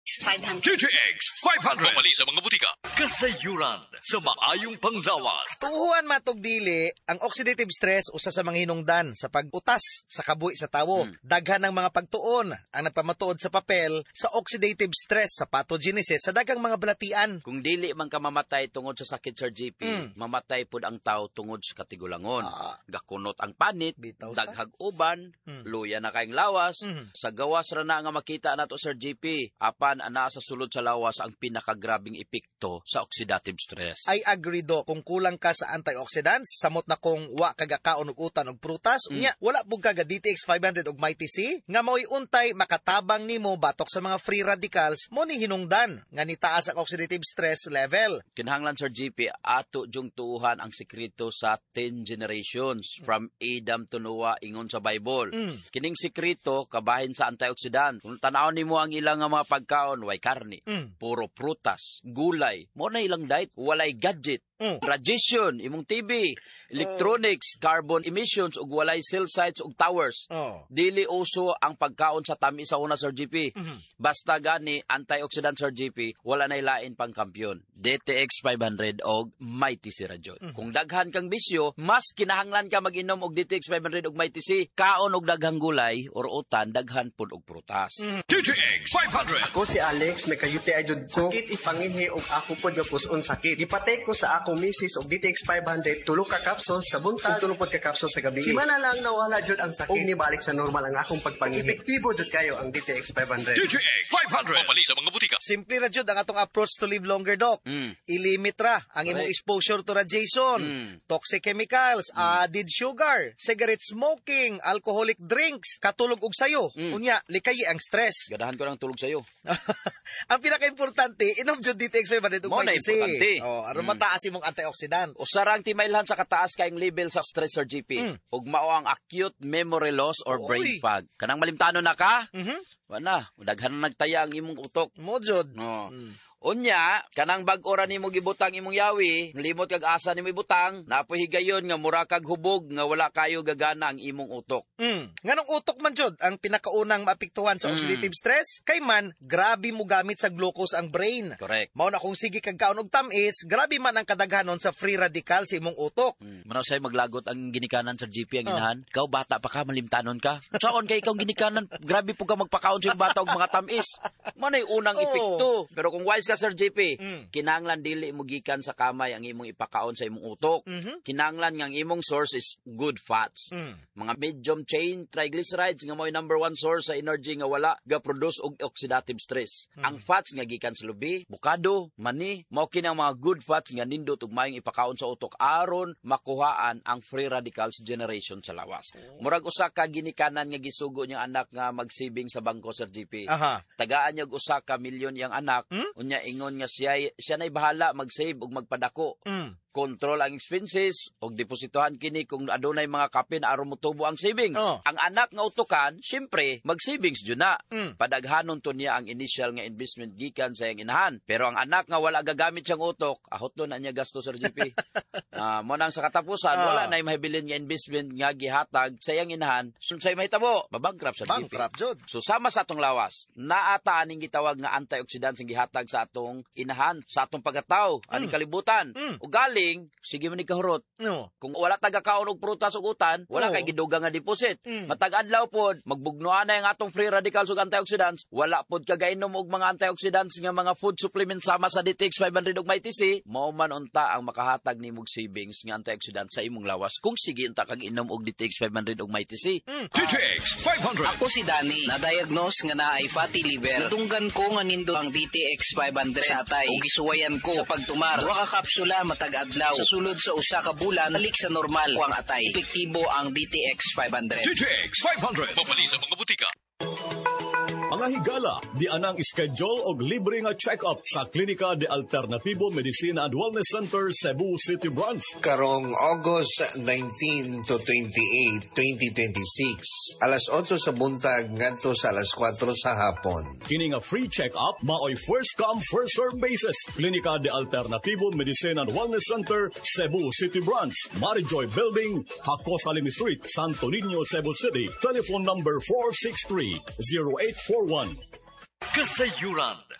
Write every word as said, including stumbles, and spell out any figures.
five hundred. D T X five hundred. Mamali sa mga butika. Kasayuran sa maayong panglawas. Tuhuan matog dili, ang oxidative stress usa sa mga hinungdan sa pag-utas sa kabuhi sa tawo. Hmm. Daghan ng mga pagtuon ang nagpamatuod sa papel sa oxidative stress sa pathogenesis sa daghang mga balatian. Kung dili man ka mamatay tungod sa sakit, Sir G P, hmm. mamatay pud ang tao tungod sa katigulangon. Ah. Gakunot ang panit, Bitaw daghag uban, hmm. luya na kayong lawas. Hmm. Sa gawas ra na nga makita nato, Sir G P, apan ana sa sulod sa lawas ang pinakagrabing epekto sa oxidative stress. I agree do. Kung kulang ka sa antioxidants, samot na kung wa kagakaon og utan og prutas, mm. unya wala pug kaga D T X five hundred og Mighty C nga mao'y untay makatabang nimo batok sa mga free radicals mo ni hinungdan nga nitaas ang oxidative stress level. Kinahanglan, Sir G P, ato jung tuuhan ang sekreto sa ten generations mm. from Adam to Noah ingon sa Bible. Mm. Kining sekreto kabahin sa antioxidant. Kung tan-awon nimo ang ilang nga mga pagkaon, way karne, mm. puro prutas, gulay, mo na ilang diet, walay gadget, mm. radiation, imong T V, electronics, oh. carbon emissions, ug walay cell sites ug towers. Oh. Dili uso ang pagkaon sa tami sa una, Sir G P. Mm-hmm. Basta gani antioxidant, Sir G P, wala nay lain pang kampyon. D T X five hundred og Mighty C Radion. Mm-hmm. Kung daghan kang bisyo, mas kinahanglan ka mag-inom og D T X five hundred og Mighty C. Kaon og daghang gulay or utan, daghan pud og prutas. Mm-hmm. D T X five hundred. Ako si Alex, nagka-U T I jud ko. Sakit ipangihi og ako pod nga puson sakit. Ipatay ko sa akong misis og D T X five hundred, tulo ka capsules sa buntag, tulo pod ka capsules sa gabi. Si mana lang nawala jud ang sakit. Og nibalik sa normal ang akong pagpangihi. Epektibo jud kayo ang D T X five hundred. D T X five hundred. Mamali sa mga butika. Simple ra jud ang atong approach to live longer, Doc. Mm. Ilimit ra ang imong right. exposure to radiation, mm. toxic chemicals, mm. added sugar, cigarette smoking, alcoholic drinks, katulog og sayo. Mm. Unya, likayi ang stress. Gadahan ko ng tulog sayo. Ang pinaka-importante, inom jud D T X five hundred ug Mighty C. Oh, aron mm. mataas imong antioxidant. Usarang timailhan sa kataas kayong level sa stress, Sir G P. Mm. Ug mao ang acute memory loss or Oy. brain fog. Kanang malimtanon na ka? Mhm. Wala, daghan na nagtaya ang imong utok. Mo jud. No. Mm. Unya, kanang bag-ora nimo gibutang imong yawi, limot kag asa nimo ibutang, napoy higayon nga mura kag hubog nga wala kayo gagana ang imong utok. Mm. Nganong utok man jud ang pinakaunang maapektuhan sa oxidative mm. stress? Kay man grabe mo gamit sa glucose ang brain. Correct. Mao na kung sige kag kaon og tamis, grabe man ang kadaghanon sa free radical sa imong utok. Mm. Manaw say maglagot ang ginikanan sa G P ang inahan. Oh. Ikaw bata pa ka, malimtanon ka. Saon kay ikaw ginikanan, grabe po ka magpakaon sa bata og mga tamis. Manay unang oh. epekto. Pero kung wise ka, Sir G P, mm. kinahanglan dili mo gikan sa kamay ang imong ipakaon sa imong utok. Mm-hmm. Kinahanglan nga ang imong source is good fats. Mm. Mga medium chain triglycerides nga mo'y number one source sa energy nga wala ga-produce og oxidative stress. Mm. Ang fats nga gikan sa lubi, bukado, mani, mao kini ang mga good fats nga nindot ug maayong ipakaon sa utok aron makuhaan ang free radicals generation sa lawas. Mm. Murag usa ka ginikanan nga gisugo niyang anak nga magsibing sa bangko, Sir G P. Aha. Tagaan niya og usa ka milyon yang anak, mm? unya ingon nga siya siya nay bahala mag-save ug magpadako. Mm. Control ang expenses og depositohan kini kung adunay mga kapin aron motubo ang savings. Oh. Ang anak nga utukan, syempre mag-savings jud na. Mm. Padaghanon to niya ang initial nga investment gikan sa iyang inahan. Pero ang anak nga wala gagamit siyang utok, ahoton na niya gasto, Sir G P. uh, mo nang sa katapusan oh. wala na mahabilin nga investment nga gihatag sa iyang inahan. Sunsay mahitabo, mabankrupt sa G P. Bankrupt jud. So sama sa atong lawas, naata aning gitawag nga antioxidants nga gihatag sa atong inahan, sa atong pagkatao, mm. aning kalibutan. Mm. Ugali sige man ni kahurot. No. Kung wala taga-kaon og prutas ug utan, wala no. kay gidugang nga deposit. Mm. Matag adlaw pod, magbugnoan na ang atong free radicals ug antioxidants, wala pod kagainom og mga antioxidants nga mga food supplements sama sa D T X five hundred ug Mighty C, mao man unta ang makahatag nimog savings nga antioxidants sa imong lawas kung sige unta kag inom og D T X five hundred ug Mighty C. Mm. D T X five hundred. Ako si Danny, na-diagnose nga naay fatty liver. Natunggan ko nga nindo ang D T X five hundred sa atay ug gisuwayan ko sa pagtumar. Duha ka kapsula matag adlaw. Sa sulod sa usa ka bulan, balik sa normal ko ang atay. Epektibo ang D T X five hundred. D T X five hundred. Mapali sa mga butika. Mga higala, di anang schedule og libre nga check-up sa Klinika de Alternativo Medicine and Wellness Center, Cebu City Branch. Karong August nineteenth to twenty-eighth, twenty twenty-six. Alas otso sa buntag ngadto sa alas kwatro sa hapon. Kini nga free check-up maoy first come first serve basis. Klinika de Alternativo Medicine and Wellness Center, Cebu City Branch, Marijoy Building, Hakos Alim Street, Santo Niño, Cebu City. Telephone number four six three, zero eight four one. kasayuran.